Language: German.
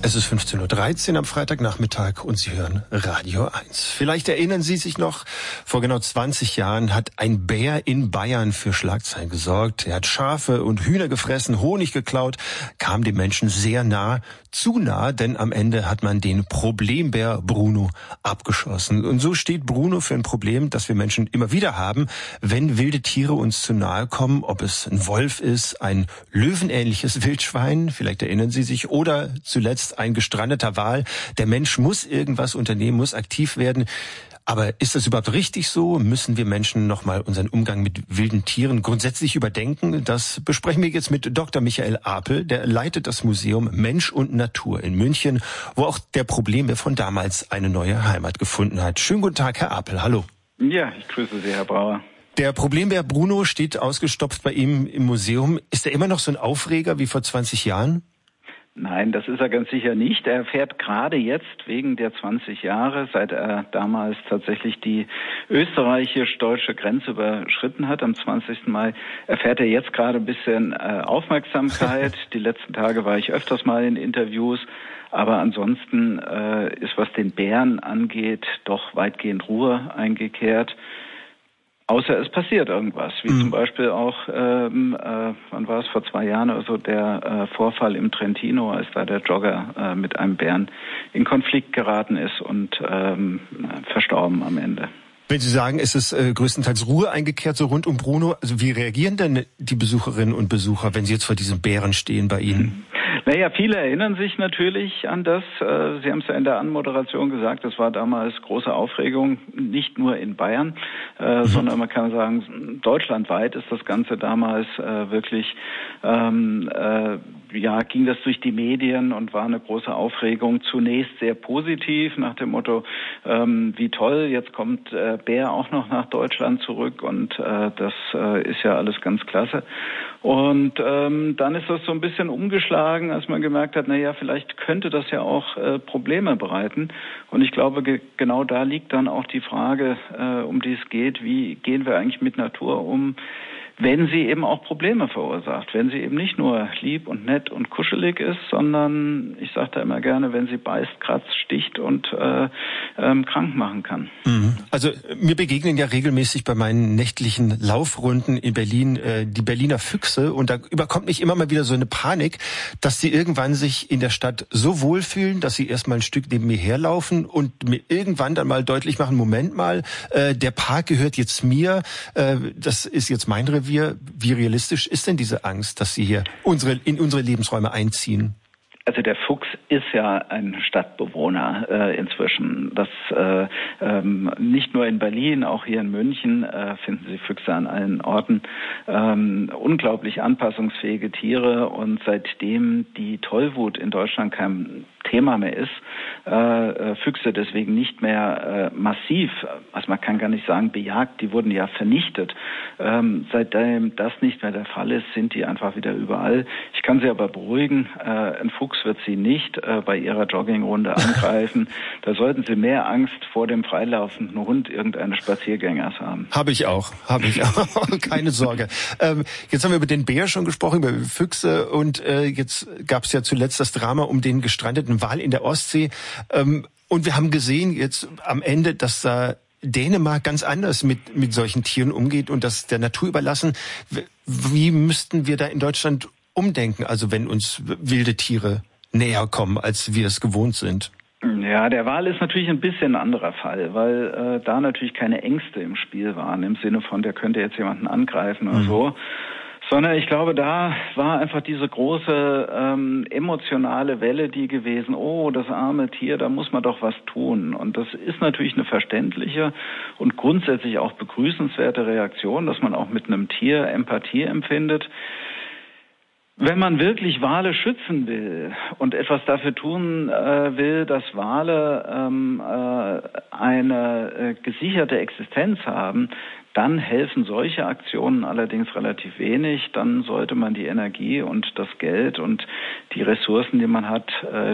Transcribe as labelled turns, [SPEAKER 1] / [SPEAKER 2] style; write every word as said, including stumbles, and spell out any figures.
[SPEAKER 1] Es ist fünfzehn Uhr dreizehn am Freitagnachmittag und Sie hören Radio eins. Vielleicht erinnern Sie sich noch, vor genau zwanzig Jahren hat ein Bär in Bayern für Schlagzeilen gesorgt. Er hat Schafe und Hühner gefressen, Honig geklaut, kam den Menschen sehr nah, zu nah, denn am Ende hat man den Problembär Bruno abgeschossen. Und so steht Bruno für ein Problem, das wir Menschen immer wieder haben, wenn wilde Tiere uns zu nahe kommen, ob es ein Wolf ist, ein löwenähnliches Wildschwein, vielleicht erinnern Sie sich, oder zuletzt ein gestrandeter Wal. Der Mensch muss irgendwas unternehmen, muss aktiv werden. Aber ist das überhaupt richtig so? Müssen wir Menschen nochmal unseren Umgang mit wilden Tieren grundsätzlich überdenken? Das besprechen wir jetzt mit Doktor Michael Apel. Der leitet das Museum Mensch und Natur in München, wo auch der Problembär von damals eine neue Heimat gefunden hat. Schönen guten Tag, Herr Apel. Hallo.
[SPEAKER 2] Ja, ich grüße Sie, Herr Brauer.
[SPEAKER 1] Der Problembär Bruno steht ausgestopft bei ihm im Museum. Ist er immer noch so ein Aufreger wie vor zwanzig Jahren?
[SPEAKER 2] Nein, das ist er ganz sicher nicht. Er fährt gerade jetzt wegen der zwanzig Jahre, seit er damals tatsächlich die österreichisch-deutsche Grenze überschritten hat, am zwanzigsten Mai, erfährt er jetzt gerade ein bisschen äh, Aufmerksamkeit. Die letzten Tage war ich öfters mal in Interviews. Aber ansonsten äh, ist, was den Bären angeht, doch weitgehend Ruhe eingekehrt. Außer es passiert irgendwas, wie mhm. zum Beispiel auch, ähm, äh, wann war es, vor zwei Jahren oder so, der äh, Vorfall im Trentino, als da der Jogger äh, mit einem Bären in Konflikt geraten ist und ähm, verstorben am Ende.
[SPEAKER 1] Wenn Sie sagen, es ist äh, größtenteils Ruhe eingekehrt, so rund um Bruno, also wie reagieren denn die Besucherinnen und Besucher, wenn sie jetzt vor diesem Bären stehen bei Ihnen?
[SPEAKER 2] Naja, viele erinnern sich natürlich an das. Sie haben es ja in der Anmoderation gesagt, das war damals große Aufregung, nicht nur in Bayern, äh, mhm. sondern man kann sagen, deutschlandweit ist das Ganze damals äh, wirklich, ähm, äh, ja, ging das durch die Medien und war eine große Aufregung. Zunächst sehr positiv, nach dem Motto, ähm, wie toll, jetzt kommt äh, Bär auch noch nach Deutschland zurück und äh, das äh, ist ja alles ganz klasse. Und ähm, dann ist das so ein bisschen umgeschlagen, als man gemerkt hat, na ja, vielleicht könnte das ja auch äh, Probleme bereiten. Und ich glaube, ge- genau da liegt dann auch die Frage, äh, um die es geht, wie gehen wir eigentlich mit Natur um, wenn sie eben auch Probleme verursacht, wenn sie eben nicht nur lieb und nett und kuschelig ist, sondern, ich sage da immer gerne, wenn sie beißt, kratzt, sticht und äh, ähm, krank machen kann.
[SPEAKER 1] Also mir begegnen ja regelmäßig bei meinen nächtlichen Laufrunden in Berlin äh, die Berliner Füchse und da überkommt mich immer mal wieder so eine Panik, dass sie irgendwann sich in der Stadt so wohlfühlen, dass sie erstmal ein Stück neben mir herlaufen und mir irgendwann dann mal deutlich machen, Moment mal, äh, der Park gehört jetzt mir, äh, das ist jetzt mein Revier. Wie realistisch ist denn diese Angst, dass sie hier unsere, in unsere Lebensräume einziehen?
[SPEAKER 2] Also der Fuchs ist ja ein Stadtbewohner äh, inzwischen. Das äh, ähm, nicht nur in Berlin, auch hier in München äh, finden Sie Füchse an allen Orten. Ähm, unglaublich anpassungsfähige Tiere und seitdem die Tollwut in Deutschland kein Thema mehr ist, äh, Füchse deswegen nicht mehr äh, massiv, also man kann gar nicht sagen bejagt, die wurden ja vernichtet. Ähm, seitdem das nicht mehr der Fall ist, sind die einfach wieder überall. Ich kann Sie aber beruhigen, äh, ein Fuchs wird Sie nicht äh, bei Ihrer Joggingrunde angreifen. Da sollten Sie mehr Angst vor dem freilaufenden Hund irgendeines Spaziergängers haben.
[SPEAKER 1] Habe ich auch, habe ich auch. Keine Sorge. Ähm, jetzt haben wir über den Bär schon gesprochen, über Füchse und äh, jetzt gab es ja zuletzt das Drama um den gestrandeten Wal in der Ostsee. Ähm, und wir haben gesehen jetzt am Ende, dass da Dänemark ganz anders mit mit solchen Tieren umgeht und das der Natur überlassen. Wie müssten wir da in Deutschland umdenken, also wenn uns wilde Tiere näher kommen, als wir es gewohnt sind?
[SPEAKER 2] Ja, der Wal ist natürlich ein bisschen ein anderer Fall, weil äh, da natürlich keine Ängste im Spiel waren, im Sinne von, der könnte jetzt jemanden angreifen oder mhm. so. Sondern ich glaube, da war einfach diese große ähm, emotionale Welle, die gewesen, oh, das arme Tier, da muss man doch was tun. Und das ist natürlich eine verständliche und grundsätzlich auch begrüßenswerte Reaktion, dass man auch mit einem Tier Empathie empfindet. Wenn man wirklich Wale schützen will und etwas dafür tun äh, will, dass Wale ähm, äh, eine äh, gesicherte Existenz haben, dann helfen solche Aktionen allerdings relativ wenig. Dann sollte man die Energie und das Geld und die Ressourcen, die man hat, äh,